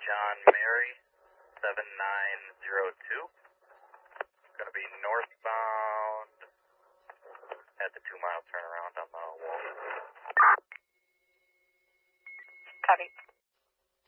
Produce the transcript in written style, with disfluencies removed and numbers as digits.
John Mary, 7902. Going to be northbound at the 2 mile turnaround on the wall. Copy.